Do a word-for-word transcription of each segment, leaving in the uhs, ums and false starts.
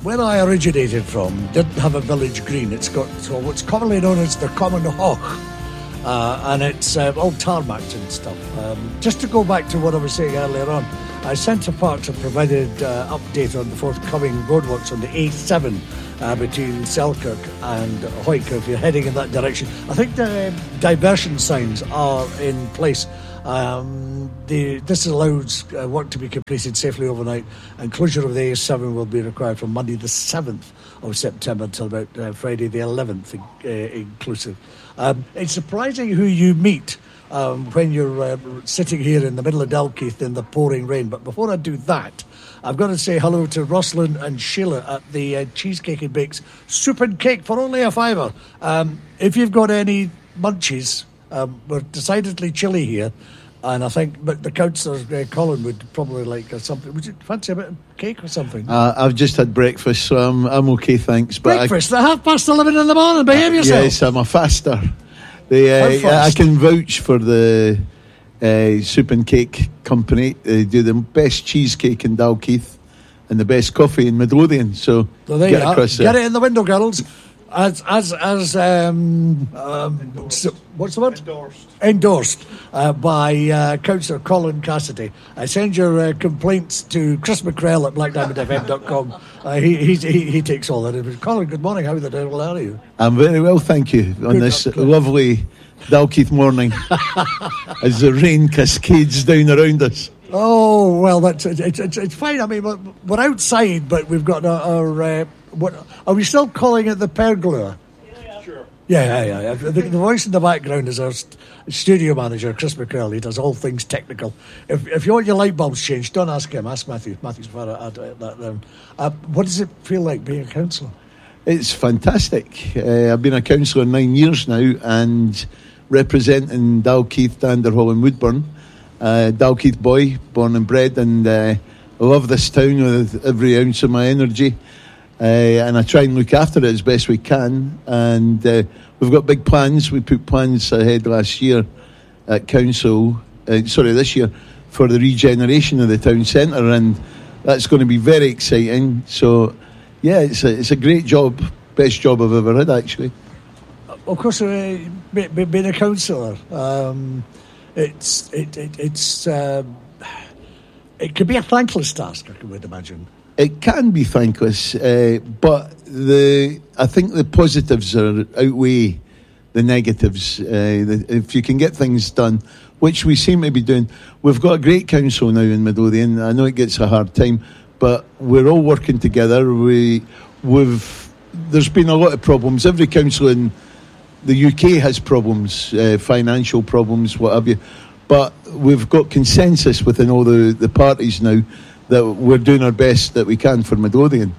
where I originated from didn't have a village green. It's got so what's commonly known as the Common Hoch, uh, and it's uh, all tarmacked and stuff. Um, just to go back to what I was saying earlier on, I Centre Parks have provided uh, update on the forthcoming roadworks on the A seven uh, between Selkirk and Hawick if you're heading in that direction. I think the diversion signs are in place. Um, the, this allows uh, work to be completed safely overnight, and closure of the A seven will be required from Monday the seventh of September until about uh, Friday the eleventh uh, inclusive. Um, it's surprising who you meet Um, when you're uh, sitting here in the middle of Dalkeith in the pouring rain. But before I do that, I've got to say hello to Rosalind and Sheila at the uh, Cheesecake and Bakes Soup and Cake for only a fiver. Um, if you've got any munchies, um, we're decidedly chilly here, and I think but the councillor, uh, Colin, would probably like uh, something. Would you fancy a bit of cake or something? Uh, I've just had breakfast, so I'm, I'm okay, thanks. But breakfast I, at half past eleven in the morning, behave uh, yourself. Yes, I'm a faster. The, uh, I can vouch for the uh, Soup and Cake Company. They do the best cheesecake in Dalkeith and the best coffee in Midlothian. So well, there get you across are. there. Get it in the window, girls. As as as um, um, so, what's the word? Endorsed. Endorsed uh, by uh, Councillor Colin Cassidy. I send your uh, complaints to Chris McCrell at black diamond f m dot com. Uh, he, he he he takes all that. Colin, good morning. How the devil are you? I'm very well, thank you. On Good this up, lovely Dalkeith morning, as the rain cascades down around us. Oh well, that's it's it's, it's fine. I mean, we're, we're outside, but we've got our. our uh, what are we still calling it? The pergola? Yeah, sure. Yeah, yeah, yeah. The, the voice in the background is our st- studio manager, Chris McCrell. He does all things technical. If if you want your light bulbs changed, don't ask him. Ask Matthew. Matthew's far at that round. Uh, what does it feel like being a councillor? It's fantastic. Uh, I've been a councillor nine years now and representing Dalkeith, Danderhall and Woodburn. Uh, Dalkeith boy, born and bred, and uh, I love this town with every ounce of my energy. Uh, and I try and look after it as best we can, and uh, we've got big plans. We put plans ahead last year at council, uh, sorry this year, for the regeneration of the town centre, and that's going to be very exciting. So yeah, it's a, it's a great job, best job I've ever had actually. Of course, uh, being a councillor, um, it's it, it it's um, it could be a thankless task, I would imagine. It can be thankless, uh, but the I think the positives are outweigh the negatives. Uh, the, if you can get things done, which we seem to be doing, we've got a great council now in Midlothian. I know it gets a hard time, but we're all working together. We, we've there's been a lot of problems. Every council in the U K has problems, uh, financial problems, what have you. But we've got consensus within all the, the parties now that we're doing our best that we can for Midlothian.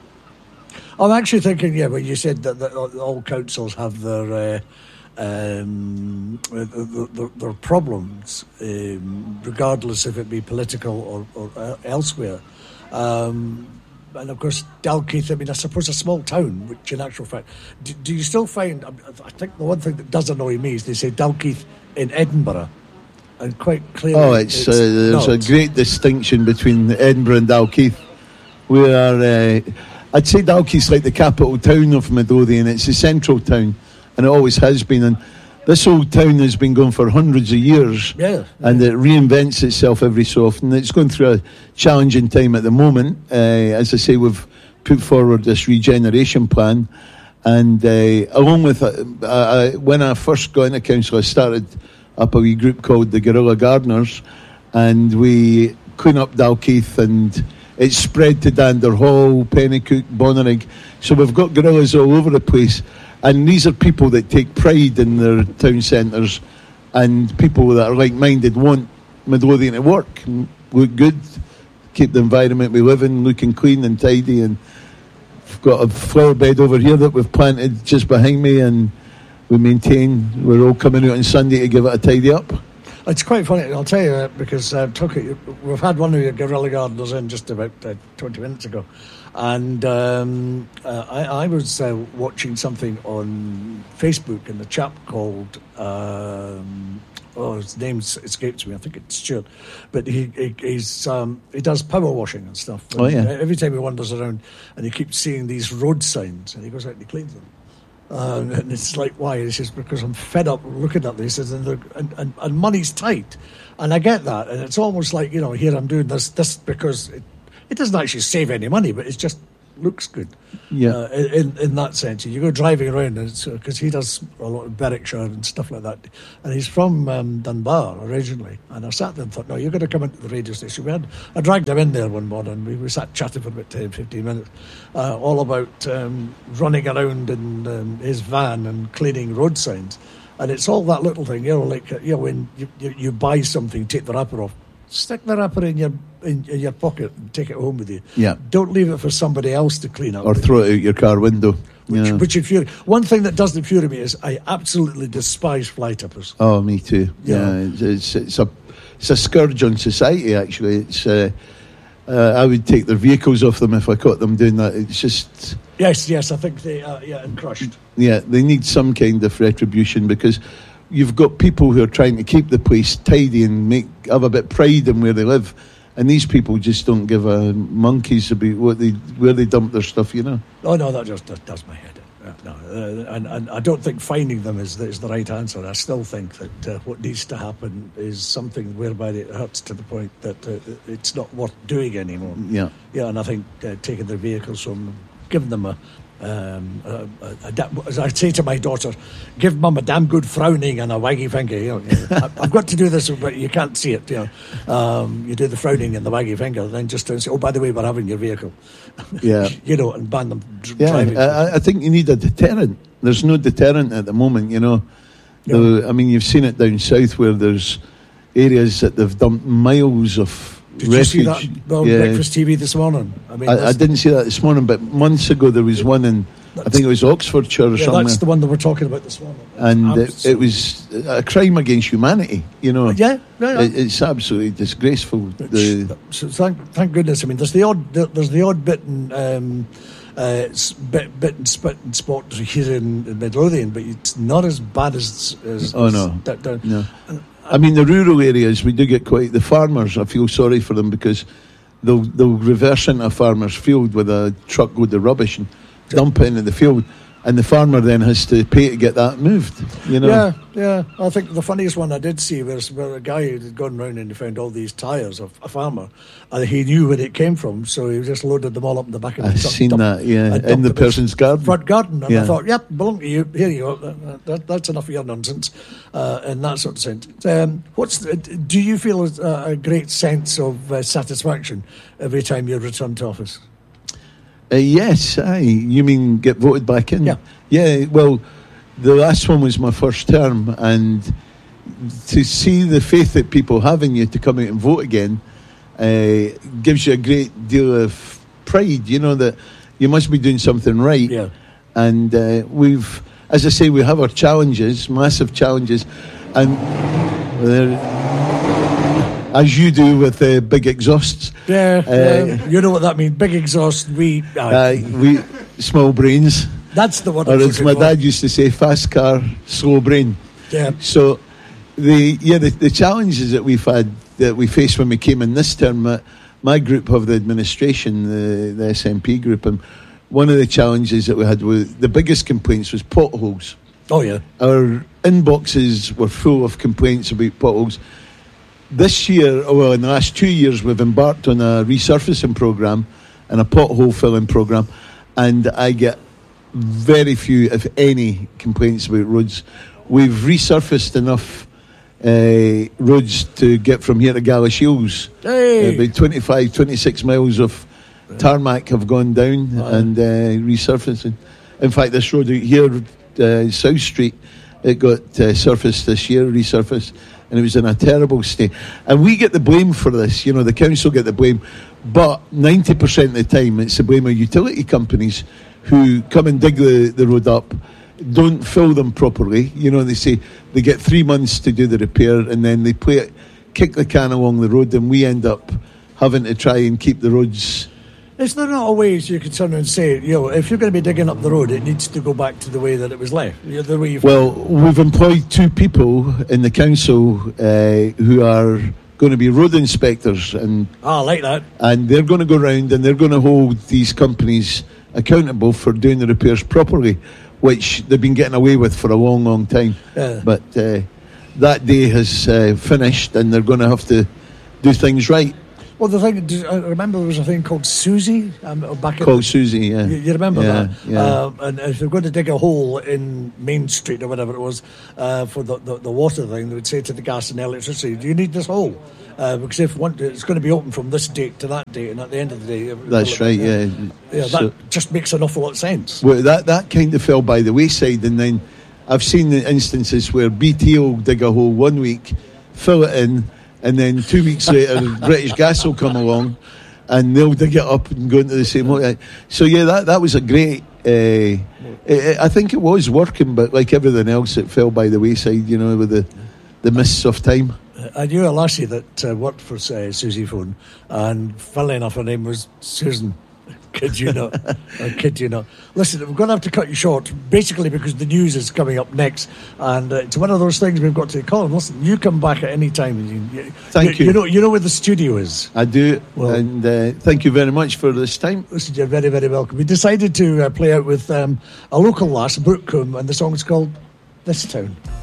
I'm actually thinking, yeah, when you said that, that all councils have their uh, um, their, their problems, um, regardless if it be political or, or elsewhere. Um, and of course, Dalkeith, I mean, I suppose a small town, which in actual fact, do, do you still find, I think the one thing that does annoy me is they say Dalkeith in Edinburgh. And quite clearly, oh, it's, it's uh, there's not. a great distinction between Edinburgh and Dalkeith. We are, uh, I'd say Dalkeith's like the capital town of Midlothian. It's the central town, and it always has been. And this old town has been going for hundreds of years, yeah, yeah. and it reinvents itself every so often. It's going through a challenging time at the moment. Uh, as I say, we've put forward this regeneration plan, and uh, along with uh, uh, when I first got into council, I started up a wee group called the Guerrilla Gardeners, and we clean up Dalkeith, and it's spread to Danderhall, Pennycook, Bonnyrigg. So we've got guerrillas all over the place, and these are people that take pride in their town centres, and people that are like-minded want Midlothian to work, look good, keep the environment we live in looking clean and tidy. And we've got a flower bed over here that we've planted just behind me, and we maintain. We're all coming out on Sunday to give it a tidy up. It's quite funny, I'll tell you, uh, because uh, talking, we've had one of your guerrilla gardeners in just about uh, twenty minutes ago, and um, uh, I, I was uh, watching something on Facebook, and a chap called, um, oh, his name escapes me, I think it's Stuart, but he, he he's um, he does power washing and stuff. And oh, yeah. Every time he wanders around, and he keeps seeing these road signs, and he goes out and he cleans them. Um, and it's like, why? He says, because I'm fed up looking at this, and, and, and, and money's tight. And I get that. And it's almost like, you know, here I'm doing this this because it, it doesn't actually save any money, but it just looks good. Yeah. Uh, in, in that sense. You go driving around, because he does a lot of Berwickshire and stuff like that. And he's from um, Dunbar originally. And I sat there and thought, no, you're going to come into the radio station. We had, I dragged him in there one morning. We, we sat chatting for about ten, fifteen minutes, uh, all about um, running around in um, his van and cleaning road signs. And it's all that little thing, you know, like, you know, when you, you, you buy something, take the wrapper off, stick the wrapper in your in, in your pocket and take it home with you. Yeah. Don't leave it for somebody else to clean up. Or throw it out your car window. Which, yeah. which infuri- One thing that doesn't infuriate me is I absolutely despise fly tippers. Oh, me too. Yeah, Yeah. It's, it's it's a it's a scourge on society. Actually, it's. Uh, uh, I would take their vehicles off them if I caught them doing that. It's just. Yes, yes, I think they are. Yeah, and crushed. Yeah, they need some kind of retribution, because you've got people who are trying to keep the place tidy and make have a bit of pride in where they live, and these people just don't give a monkeys about what they where they dump their stuff. You know. Oh no, that just that does my head in. Yeah, no, uh, and, and I don't think finding them is the, is the right answer. I still think that uh, what needs to happen is something whereby it hurts to the point that uh, it's not worth doing anymore. Yeah. Yeah, and I think uh, taking their vehicles from them, giving them a, um, a, a, a da- as I say to my daughter, give mum a damn good frowning and a waggy finger. You know, I've got to do this, but you can't see it. You know, um, you do the frowning and the waggy finger, then just don't say, oh, by the way, we're having your vehicle. Yeah. You know, and ban them dr- Yeah, driving. I, I think you need a deterrent. There's no deterrent at the moment, you know. Yeah. The- I mean, you've seen it down south where there's areas that they've dumped miles of Did refuge. you see that on Yeah. Breakfast T V this morning? I mean, I, I that's- didn't see that this morning, but months ago there was one in, I think it was Oxfordshire or yeah, somewhere. that's the one that we're talking about this morning. and it, Abs- it was a crime against humanity, you know. Yeah, yeah, yeah. It, it's absolutely disgraceful. The, So thank, thank goodness. I mean, there's the odd, there- there's the odd bit in, um, uh, s- bit, bit and spit and spot here in, in Midlothian, but it's not as bad as. as Oh, as no. that down. no. I mean, the rural areas, we do get quite, the farmers, I feel sorry for them, because they'll, they'll reverse into a farmer's field with a truckload of rubbish and dump it into the field, and the farmer then has to pay to get that moved, you know. Yeah, yeah. I think the funniest one I did see was where a guy had gone round and he found all these tyres of a farmer, and he knew where it came from, so he just loaded them all up in the back of the I've truck. seen dumped- that, yeah, and in dumped the them person's garden. front garden, and Yeah. I thought, yep, belong to you. Here you go. That, that, that's enough of your nonsense, uh, in that sort of sense. Um, what's the, do you feel a, a great sense of uh, satisfaction every time you return to office? Uh, yes, aye. You mean get voted back in? Yeah. Yeah, well, the last one was my first term, and to see the faith that people have in you to come out and vote again uh, gives you a great deal of pride, you know, that you must be doing something right. Yeah. And uh, we've, as I say, we have our challenges, massive challenges, and they're, as you do with uh, big exhausts. Yeah, Uh, um, you know what that means. Big exhaust, we... Uh, we small brains, that's the one. or I'm as my looking for. dad used to say, fast car, slow brain. Yeah. So the yeah the, the challenges that we've had that we faced when we came in this term, uh, my group of the administration, the, the S N P group, and one of the challenges that we had was the biggest complaints was potholes. Oh, yeah. Our inboxes were full of complaints about potholes. This year, well, in the last two years, we've embarked on a resurfacing programme and a pothole filling programme, and I get very few, if any, complaints about roads. We've resurfaced enough uh, roads to get from here to Galashiels. Hey! Uh, about twenty-five, twenty-six miles of tarmac have gone down Wow. and uh, resurfacing. In fact, this road out here, uh, South Street, it got uh, surfaced this year, resurfaced, and it was in a terrible state. And we get the blame for this, you know, the council get the blame, but ninety percent of the time it's the blame of utility companies who come and dig the, the road up, don't fill them properly. You know, they say they get three months to do the repair, and then they play it, kick the can along the road, and we end up having to try and keep the roads. Is there not a way you could turn and say, you know, if you're going to be digging up the road, it needs to go back to the way that it was left? You know, the way you've well, we've employed two people in the council uh, who are going to be road inspectors, and ah, I like that. And they're going to go round and they're going to hold these companies accountable for doing the repairs properly, which they've been getting away with for a long, long time. Yeah. But uh, that day has uh, finished, and they're going to have to do things right. Well, the thing, I remember there was a thing called Susie um, back in... Called Susie, yeah. You, you remember yeah, that? Yeah. Uh, and if they're going to dig a hole in Main Street or whatever it was uh, for the, the, the water thing, they would say to the gas and electricity, do you need this hole? Uh, because if one, it's going to be open from this date to that date, and at the end of the day... That's right, uh, yeah. Yeah, so, that just makes an awful lot of sense. Well, that, that kind of fell by the wayside, and then I've seen the instances where B T will dig a hole one week, fill it in, and then two weeks later, British Gas will come along, and they'll dig it up and go into the same hole. So yeah, that that was a great. Uh, it, I think it was working, but like everything else, it fell by the wayside. You know, with the the mists of time. I knew a lassie that uh, worked for uh, Susie Phone, and funnily enough, her name was Susan. Kid you not? I kid you not. Listen, we're going to have to cut you short, basically because the news is coming up next, and uh, it's one of those things we've got to call. Listen, you come back at any time. You, you, thank you. You You know, you know where the studio is. I do, well, and uh, thank you very much for this time. Listen, you're very, very welcome. We decided to uh, play out with um, a local lass, Brooke Coombe, and the song's called "This Town."